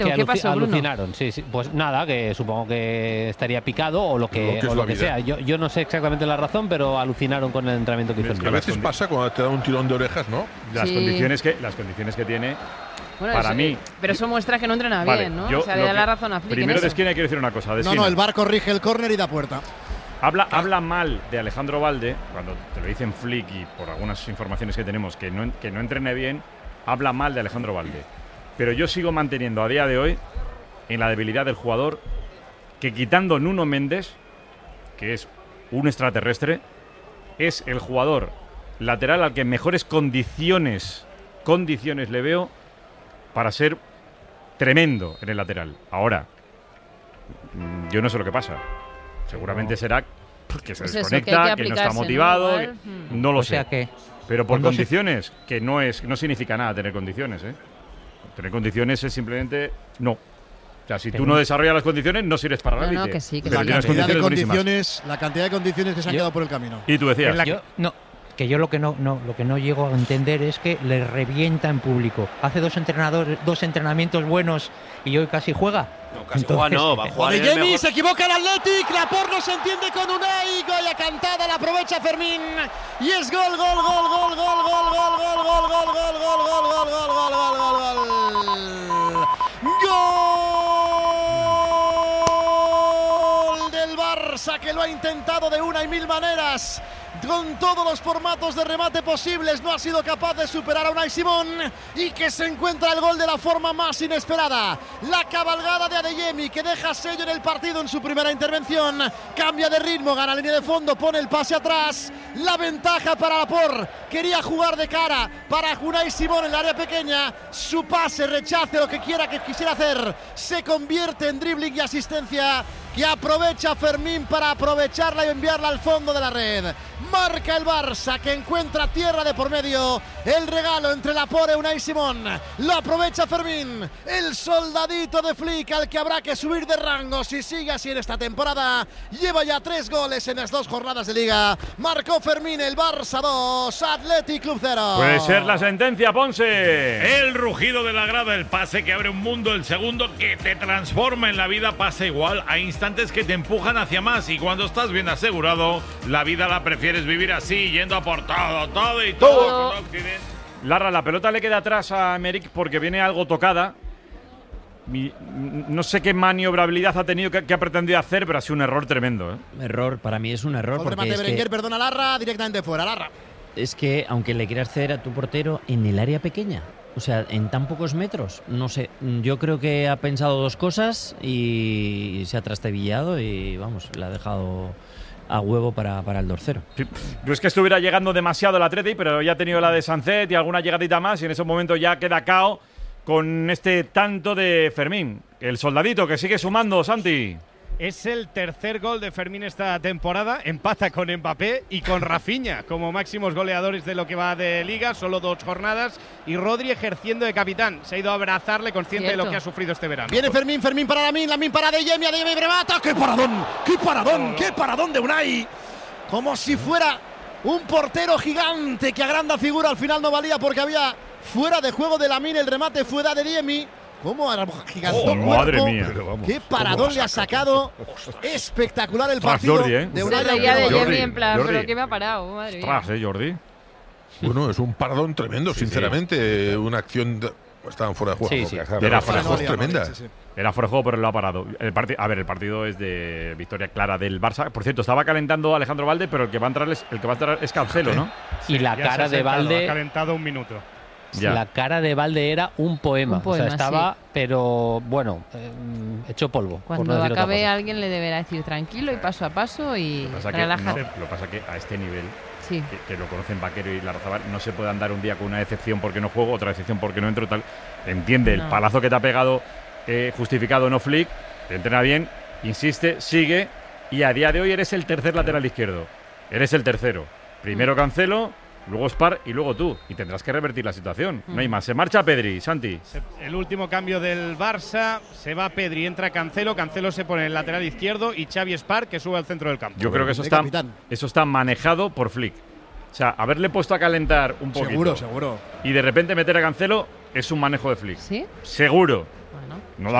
¿Qué pasó, Bruno? Alucinaron, sí. Pues nada, que supongo que estaría picado o lo que sea. Yo no sé exactamente la razón, pero alucinaron con el entrenamiento que hizo el A veces pasa cuando te da un tirón de orejas, ¿no? Las condiciones que tiene, bueno, para mí. Pero eso muestra que no entrena bien, ¿no? O sea, le da la razón a Flick. Primero de esquina quiero decir una cosa. No, el VAR corrige el córner y da puerta. Habla mal de Alejandro Balde, cuando te lo dicen Flick y por algunas informaciones que tenemos que no entrene bien, habla mal de Alejandro Balde. Pero yo sigo manteniendo a día de hoy en la debilidad del jugador que, quitando Nuno Méndez, que es un extraterrestre, es el jugador lateral al que mejores condiciones le veo para ser tremendo en el lateral. Ahora, yo no sé lo que pasa. Seguramente será porque se desconecta, que no está motivado, no lo sé. Pero por condiciones, que no significa nada tener condiciones, ¿eh? Tener condiciones es simplemente no. O sea, si tú no desarrollas las condiciones, no sirves para la élite. Que sí, que la cantidad de condiciones que se han quedado por el camino. Y tú decías. Yo lo que no llego a entender es que le revienta en público. Hace dos entrenamientos buenos y hoy casi juega. No, casi juega no, va a jugar. Jamie se equivoca el Athletic, Laporte no se entiende con Unai, Goya cantada, la aprovecha Fermín y es gol. Gol del Barça, que lo ha intentado de una y mil maneras. Con todos los formatos de remate posibles, no ha sido capaz de superar a Unai Simón y que se encuentra el gol de la forma más inesperada. La cabalgada de Adeyemi, que deja sello en el partido en su primera intervención, cambia de ritmo, gana línea de fondo, pone el pase atrás, la ventaja para Laporte, quería jugar de cara para Unai Simón en el área pequeña, su pase, rechace lo que quisiera hacer, se convierte en dribbling y asistencia que aprovecha Fermín para aprovecharla y enviarla al fondo de la red. Marca el Barça, que encuentra tierra de por medio. El regalo entre Laporte y Unai Simón. Lo aprovecha Fermín, el soldadito de Flick, al que habrá que subir de rango si sigue así en esta temporada. Lleva ya 3 goles en las 2 jornadas de Liga. Marcó Fermín, el Barça 2, Athletic Club 0. Puede ser la sentencia, Ponce. El rugido de la grada, el pase que abre un mundo, el segundo que te transforma en la vida, pasa igual a instantes que te empujan hacia más, y cuando estás bien asegurado, la vida la prefieres vivir así, yendo a por todo. Larra, la pelota le queda atrás a Emerick porque viene algo tocada. No sé qué maniobrabilidad ha tenido, qué ha pretendido hacer, pero ha sido un error tremendo, ¿eh? Error, para mí es un error. Remate Berenguer, perdona, Larra, directamente fuera, Larra. Es que, aunque le quieras ceder a tu portero en el área pequeña, o sea, en tan pocos metros, no sé, yo creo que ha pensado 2 cosas y se ha trastabillado y, vamos, le ha dejado a huevo para el 2-0. Sí. No es que estuviera llegando demasiado el Atleti, pero ya ha tenido la de Sancet y alguna llegadita más, y en ese momento ya queda cao con este tanto de Fermín. El soldadito que sigue sumando, Santi. Es el tercer gol de Fermín esta temporada, empata con Mbappé y con Rafinha como máximos goleadores de lo que va de Liga, solo 2 jornadas, y Rodri ejerciendo de capitán, se ha ido a abrazarle consciente de lo que ha sufrido este verano. Viene Fermín para Lamin para Adeyemi remata, ¡qué paradón de Unai! Como si fuera un portero gigante que a gran figura, al final no valía porque había fuera de juego de Lamin, el remate fue de Adeyemi. ¿Cómo gigantó madre mía! ¡Qué paradón le ha sacado! Espectacular el partido Jordi, de Unai. Se reía de Jamie en plan, pero ¿qué me ha parado? Madre mía. Jordi. Bueno, es un paradón tremendo, sinceramente. Una acción… estaban fuera de juego. Sí. Era fuera de juego tremenda. Era fuera de juego, pero lo ha parado. El partido es de victoria clara del Barça. Por cierto, estaba calentando Alejandro Balde, pero el que va a entrar es Cancelo, ¿no? Y la cara de Balde… Ha calentado un minuto. Ya. La cara de Balde era un poema. O sea, estaba, pero bueno, hecho polvo. Cuando acabe alguien le deberá decir tranquilo y paso a paso y relájate. Lo que pasa es que a este nivel, sí, que lo conocen Vaquero y Larrazábal, no se puede andar un día con una decepción porque no juego, otra decepción porque no entro, tal. Entiende, el palazo que te ha pegado, justificado no Flick, te entrena bien, insiste, sigue, y a día de hoy eres el tercer lateral izquierdo. Eres el tercero. Primero Cancelo, luego Spar y luego tú. Y tendrás que revertir la situación. No hay más. Se marcha Pedri, Santi. El último cambio del Barça. Se va Pedri, entra Cancelo. Cancelo se pone en el lateral izquierdo y Xavi Spar, que sube al centro del campo. Yo creo que eso está manejado por Flick. O sea, haberle puesto a calentar un poquito. Seguro. Y de repente meter a Cancelo es un manejo de Flick. ¿Sí? Seguro. ¿no? No